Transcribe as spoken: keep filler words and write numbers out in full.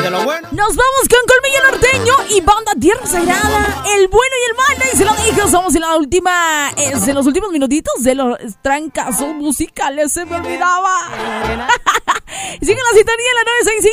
de lo bueno. Nos vamos con Colmillo Norteño y Banda Tierra Sagrada. El bueno y el malo. Y se lo dijo, somos en la última, es en los últimos minutitos de los trancazos musicales. Se me olvidaba. Sigue la sintonía en la nueve seis cinco.